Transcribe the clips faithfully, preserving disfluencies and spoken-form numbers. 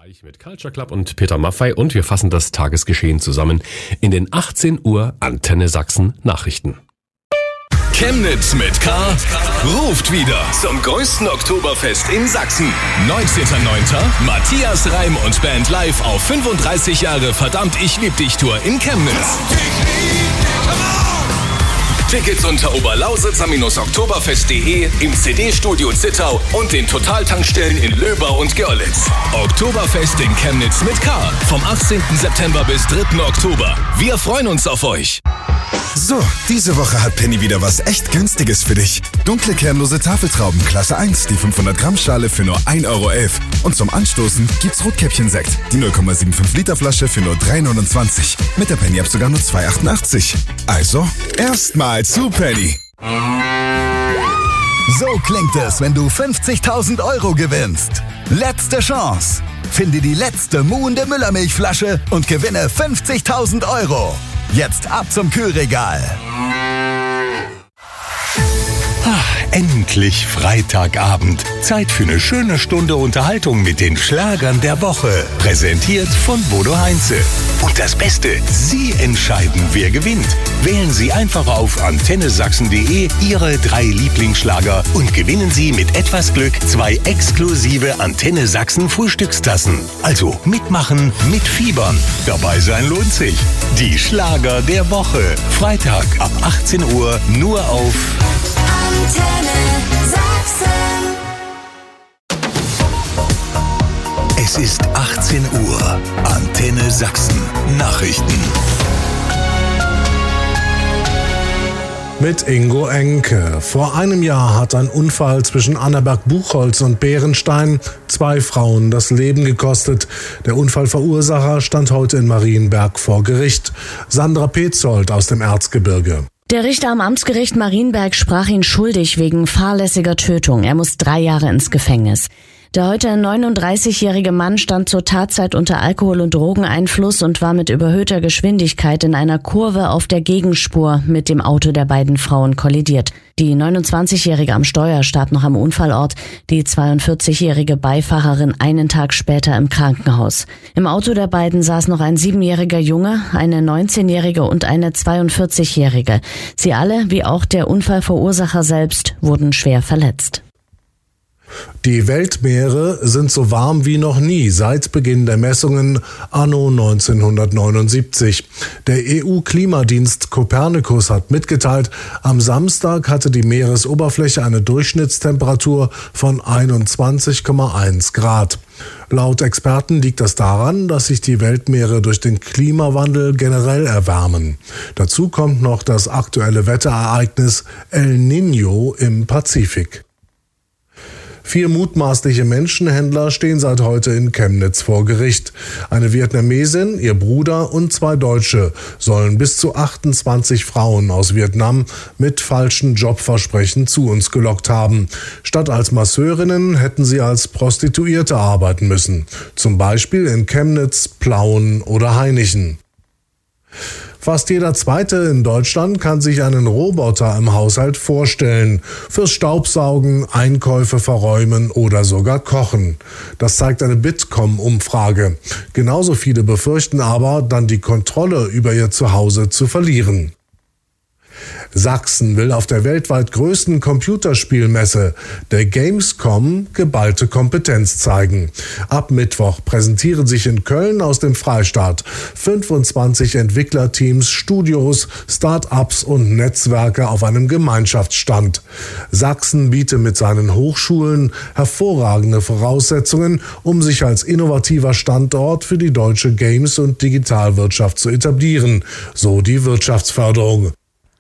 Gleich mit Culture Club und Peter Maffay und wir fassen das Tagesgeschehen zusammen in den achtzehn Uhr Antenne Sachsen Nachrichten. Chemnitz mit K ruft wieder zum größten Oktoberfest in Sachsen. neunzehnten neunten Matthias Reim und Band live auf fünfunddreißig Jahre Verdammt, ich lieb dich Tour in Chemnitz. Tickets unter oberlausitzer-oktoberfest punkt de, im C D-Studio Zittau und den Totaltankstellen in Löbau und Görlitz. Oktoberfest in Chemnitz mit K. Vom achtzehnten September bis dritten Oktober. Wir freuen uns auf euch. So, diese Woche hat Penny wieder was echt Günstiges für dich. Dunkle kernlose Tafeltrauben Klasse eins, die fünfhundert Gramm Schale für nur ein Euro elf. Und zum Anstoßen gibt's Rotkäppchen-Sekt, die null Komma fünfundsiebzig Liter Flasche für nur drei neunundzwanzig. Mit der Penny ab sogar nur zwei achtundachtzig. Also, erstmal zu Penny. So klingt es, wenn du fünfzigtausend Euro gewinnst. Letzte Chance. Finde die letzte muhende Müllermilchflasche und gewinne fünfzigtausend Euro. Jetzt ab zum Kühlregal. Endlich Freitagabend. Zeit für eine schöne Stunde Unterhaltung mit den Schlagern der Woche. Präsentiert von Bodo Heinze. Und das Beste, Sie entscheiden, wer gewinnt. Wählen Sie einfach auf antenne sachsen punkt de Ihre drei Lieblingsschlager und gewinnen Sie mit etwas Glück zwei exklusive Antenne Sachsen Frühstückstassen. Also mitmachen, mitfiebern. Dabei sein lohnt sich. Die Schlager der Woche. Freitag ab achtzehn Uhr nur auf Antenne Sachsen. Es ist achtzehn Uhr. Antenne Sachsen. Nachrichten. Mit Ingo Enke. Vor einem Jahr hat ein Unfall zwischen Annaberg-Buchholz und Bärenstein zwei Frauen das Leben gekostet. Der Unfallverursacher stand heute in Marienberg vor Gericht. Sandra Petzold aus dem Erzgebirge. Der Richter am Amtsgericht Marienberg sprach ihn schuldig wegen fahrlässiger Tötung. Er muss drei Jahre ins Gefängnis. Der heute neununddreißigjährige Mann stand zur Tatzeit unter Alkohol- und Drogeneinfluss und war mit überhöhter Geschwindigkeit in einer Kurve auf der Gegenspur mit dem Auto der beiden Frauen kollidiert. Die neunundzwanzigjährige am Steuer starb noch am Unfallort, die zweiundvierzigjährige Beifahrerin einen Tag später im Krankenhaus. Im Auto der beiden saß noch ein siebenjähriger Junge, eine neunzehnjährige und eine zweiundvierzigjährige. Sie alle, wie auch der Unfallverursacher selbst, wurden schwer verletzt. Die Weltmeere sind so warm wie noch nie seit Beginn der Messungen anno neunzehnhundertneunundsiebzig. Der E U-Klimadienst Copernicus hat mitgeteilt, am Samstag hatte die Meeresoberfläche eine Durchschnittstemperatur von einundzwanzig Komma eins Grad. Laut Experten liegt das daran, dass sich die Weltmeere durch den Klimawandel generell erwärmen. Dazu kommt noch das aktuelle Wetterereignis El Niño im Pazifik. Vier mutmaßliche Menschenhändler stehen seit heute in Chemnitz vor Gericht. Eine Vietnamesin, ihr Bruder und zwei Deutsche sollen bis zu achtundzwanzig Frauen aus Vietnam mit falschen Jobversprechen zu uns gelockt haben. Statt als Masseurinnen hätten sie als Prostituierte arbeiten müssen. Zum Beispiel in Chemnitz, Plauen oder Hainichen. Fast jeder Zweite in Deutschland kann sich einen Roboter im Haushalt vorstellen. Fürs Staubsaugen, Einkäufe verräumen oder sogar kochen. Das zeigt eine Bitkom-Umfrage. Genauso viele befürchten aber, dann die Kontrolle über ihr Zuhause zu verlieren. Sachsen will auf der weltweit größten Computerspielmesse, der Gamescom, geballte Kompetenz zeigen. Ab Mittwoch präsentieren sich in Köln aus dem Freistaat fünfundzwanzig Entwicklerteams, Studios, Start-ups und Netzwerke auf einem Gemeinschaftsstand. Sachsen bietet mit seinen Hochschulen hervorragende Voraussetzungen, um sich als innovativer Standort für die deutsche Games- und Digitalwirtschaft zu etablieren, so die Wirtschaftsförderung.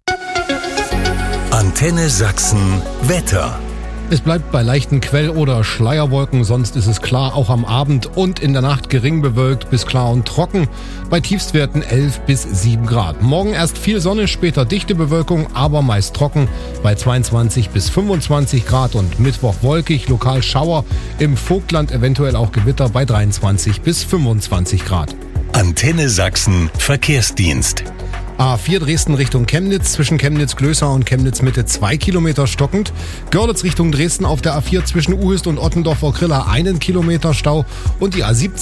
Antenne Sachsen Wetter. Es bleibt bei leichten Quell- oder Schleierwolken, sonst ist es klar, auch am Abend und in der Nacht gering bewölkt bis klar und trocken, bei Tiefstwerten elf bis sieben Grad. Morgen erst viel Sonne, später dichte Bewölkung, aber meist trocken, bei zweiundzwanzig bis fünfundzwanzig Grad und Mittwoch wolkig, lokal Schauer, im Vogtland eventuell auch Gewitter bei dreiundzwanzig bis fünfundzwanzig Grad. Antenne Sachsen Verkehrsdienst. A vier Dresden Richtung Chemnitz, zwischen Chemnitz-Glößau und Chemnitz-Mitte zwei Kilometer stockend. Görlitz Richtung Dresden auf der A vier zwischen Uhist und Ottendorf-Okrilla einen Kilometer Stau und die A siebzehn